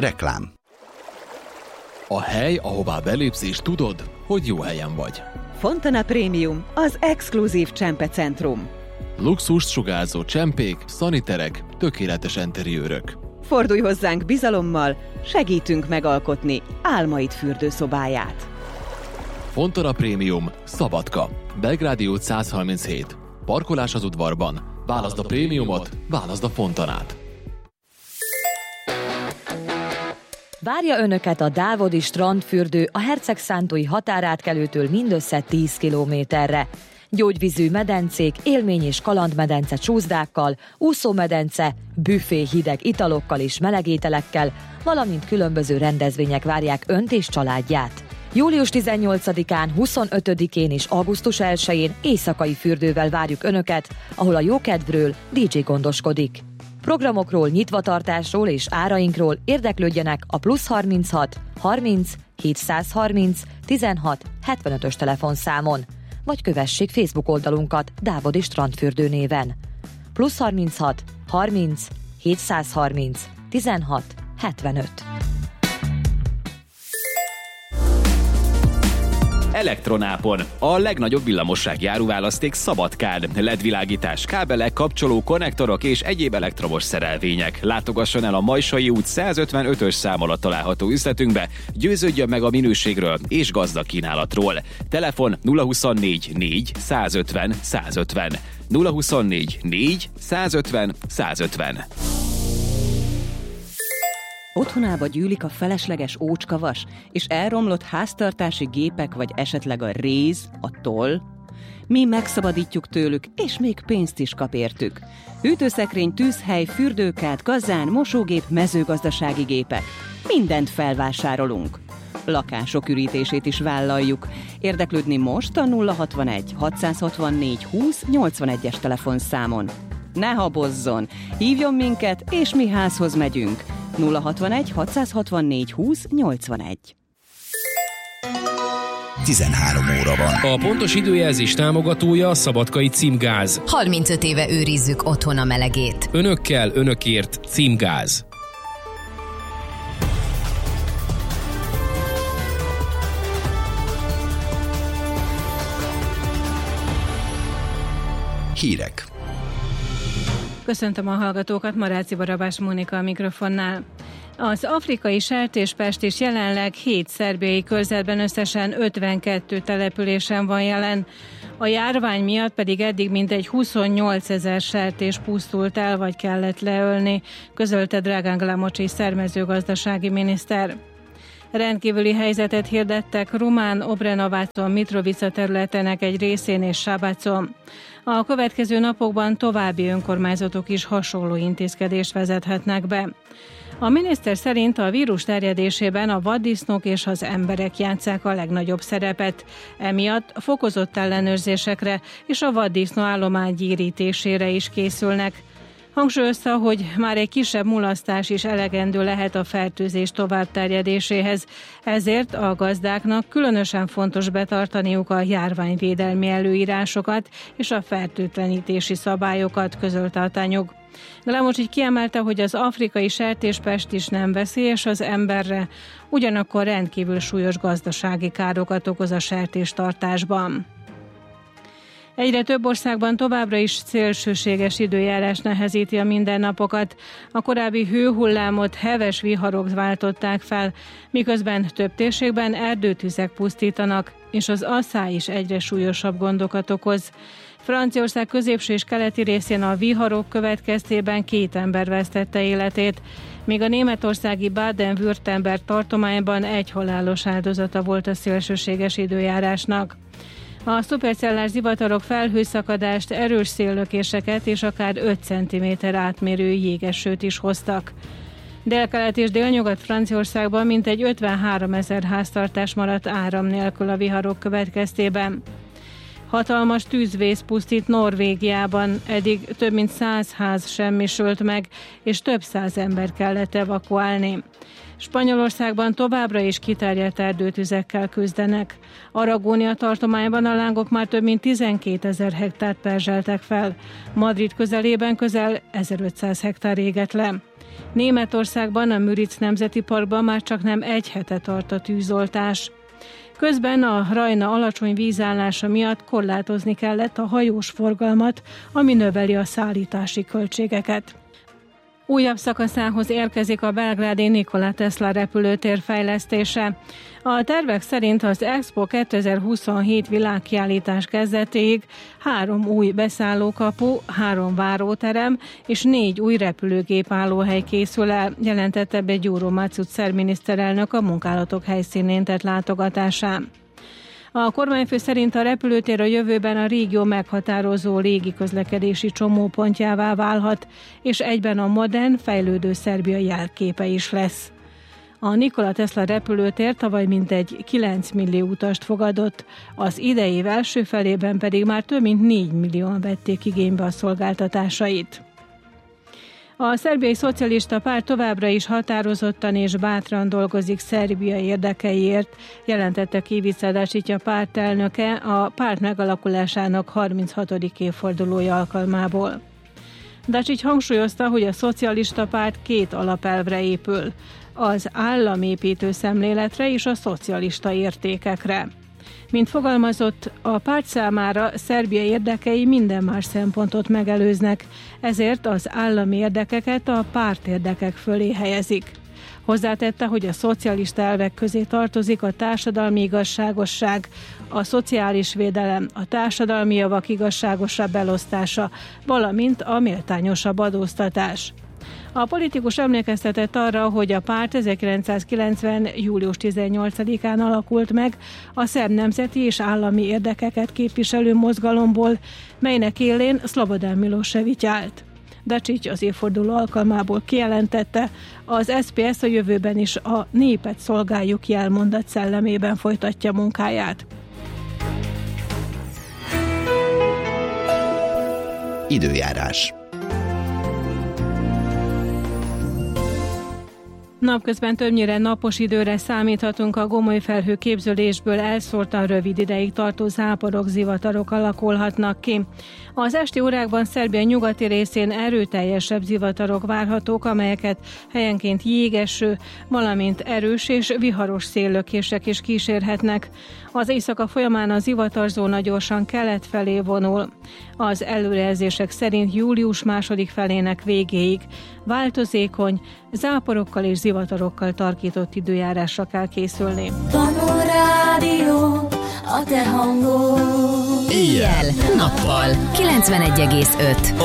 Reklám. A hely, ahová belépsz és tudod, hogy jó helyen vagy. Fontana Premium, az exkluzív csempecentrum. Luxust sugárzó csempék, szaniterek, tökéletes enteriőrök. Fordulj hozzánk bizalommal, segítünk megalkotni álmaid fürdőszobáját. Fontana Premium, Szabadka, Belgrádi út 137. Parkolás az udvarban. Válaszd a prémiumot, válaszd a Fontanát. Várja Önöket a Dávodi strandfürdő a Hercegszántói határátkelőtől mindössze 10 kilométerre. Gyógyvízű medencék, élmény- és kalandmedence csúszdákkal, úszómedence, büfé hideg italokkal és melegételekkel, valamint különböző rendezvények várják Önt és családját. Július 18-án, 25-én és augusztus 1-én éjszakai fürdővel várjuk Önöket, ahol a jókedvről DJ gondoskodik. Programokról, nyitvatartásról és árainkról érdeklődjenek a +36 30 730 16 75-ös telefonszámon, vagy kövessék Facebook oldalunkat Dávodi Strandfürdő néven. +36 30 730 16 75. Elektronápon. A legnagyobb villamossági áruválaszték Szabadkán. LED-világítás, kábelek, kapcsoló, konnektorok és egyéb elektromos szerelvények. Látogasson el a Majsai út 155-ös szám alatt található üzletünkbe, győződjön meg a minőségről és gazdag kínálatról. Telefon 024 4 150 150. 024 4 150 150. Otthonába gyűlik a felesleges ócskavas és elromlott háztartási gépek, vagy esetleg a réz, a toll? Mi megszabadítjuk tőlük, és még pénzt is kap értük. Hűtőszekrény, tűzhely, fürdőkád, kazán, mosógép, mezőgazdasági gépek. Mindent felvásárolunk. Lakások ürítését is vállaljuk. Érdeklődni most a 061 664 20 81-es telefonszámon. Ne habozzon! Hívjon minket, és mi házhoz megyünk. 061 664 20 81. 13 óra van. A pontos időjelzés támogatója a Szabadkai Címgáz. 35 éve őrizzük otthon a melegét. Önökkel, önökért Címgáz. Hírek. Köszöntöm a hallgatókat, Maráci Barabás Mónika a mikrofonnál. Az afrikai sertéspest is jelenleg 7 szerbiai körzetben összesen 52 településen van jelen. A járvány miatt pedig eddig mintegy 28 000 sertés pusztult el, vagy kellett leölni, közölte Dragan Glamocsi szermezőgazdasági miniszter. Rendkívüli helyzetet hirdettek Rumán, Obrenovácon, Mitrovica területének egy részén és Sábacon. A következő napokban további önkormányzatok is hasonló intézkedést vezethetnek be. A miniszter szerint a vírus terjedésében a vaddisznók és az emberek játsszák a legnagyobb szerepet. Emiatt fokozott ellenőrzésekre és a vaddisznó állomány gyérítésére is készülnek. Hangsúlyozta, hogy már egy kisebb mulasztás is elegendő lehet a fertőzés továbbterjedéséhez, ezért a gazdáknak különösen fontos betartaniuk a járványvédelmi előírásokat és a fertőtlenítési szabályokat, közölte a tanyog. Glamocsi kiemelte, hogy az afrikai sertéspest is nem veszélyes az emberre, ugyanakkor rendkívül súlyos gazdasági károkat okoz a sertéstartásban. Egyre több országban továbbra is szélsőséges időjárás nehezíti a mindennapokat. A korábbi hőhullámot heves viharok váltották fel, miközben több térségben erdőtüzek pusztítanak, és az asszály is egyre súlyosabb gondokat okoz. Franciaország középső és keleti részén a viharok következtében 2 ember vesztette életét, míg a németországi Baden-Württemberg tartományban 1 halálos áldozata volt a szélsőséges időjárásnak. A szupercellás zivatarok felhőszakadást, erős széllökéseket és akár 5 cm átmérő jégesőt is hoztak. Délkelet és délnyugat Franciaországban mintegy 53 000 háztartás maradt áram nélkül a viharok következtében. Hatalmas tűzvész pusztít Norvégiában, eddig több mint 100 ház semmisült meg, és több 100 ember kellett evakuálni. Spanyolországban továbbra is kiterjedt erdőtüzekkel küzdenek. Aragónia tartományban a lángok már több mint 12 000 hektárt perzseltek fel. Madrid közelében közel 1500 hektár égett le. Németországban a Müritz Nemzeti Parkban már csak nem 1 hete tart a tűzoltás. Közben a Rajna alacsony vízállása miatt korlátozni kellett a hajós forgalmat, ami növeli a szállítási költségeket. Újabb szakaszához érkezik a belgrádi Nikola Tesla repülőtér fejlesztése. A tervek szerint az Expo 2027 világkiállítás kezdetéig 3 új beszállókapu, 3 váróterem és 4 új repülőgépállóhely készül el, jelentette be Gyuro Matsutser miniszterelnök a munkálatok helyszínén tett látogatásán. A kormányfő szerint a repülőtér a jövőben a régió meghatározó légiközlekedési csomópontjává válhat, és egyben a modern, fejlődő Szerbia jelképe is lesz. A Nikola Tesla repülőtér tavaly mintegy 9 millió utast fogadott, az idei év első felében pedig már több mint 4 millióan vették igénybe a szolgáltatásait. A szerbiai szocialista párt továbbra is határozottan és bátran dolgozik Szerbia érdekeiért, jelentette ki Ivica Dačić pártelnöke a párt megalakulásának 36. évfordulója alkalmából. Dačić hangsúlyozta, hogy a szocialista párt 2 alapelvre épül, az államépítő szemléletre és a szocialista értékekre. Mint fogalmazott, a párt számára Szerbia érdekei minden más szempontot megelőznek, ezért az állami érdekeket a pártérdekek fölé helyezik. Hozzátette, hogy a szocialista elvek közé tartozik a társadalmi igazságosság, a szociális védelem, a társadalmi javak igazságosabb elosztása, valamint a méltányosabb adóztatás. A politikus emlékeztetett arra, hogy a párt 1990. július 18-án alakult meg a szerb nemzeti és állami érdekeket képviselő mozgalomból, melynek élén Slobodan Milošević állt. Dačić az évforduló alkalmából kijelentette, az SPS a jövőben is a népet szolgáljuk jelmondat szellemében folytatja munkáját. Időjárás. Napközben többnyire napos időre számíthatunk, a gomoly felhőképződésből elszórtan rövid ideig tartó záporok, zivatarok alakulhatnak ki. Az esti órákban Szerbia nyugati részén erőteljesebb zivatarok várhatók, amelyeket helyenként jégeső, valamint erős és viharos széllökések is kísérhetnek. Az éjszaka folyamán a zivatarzóna gyorsan kelet felé vonul. Az előrejelzések szerint július második felének végéig változékony, záporokkal és zivatarokkal tarkított időjárásra kell készülni. Rádió, a te hangod. Éjjel, nappal, 91,5.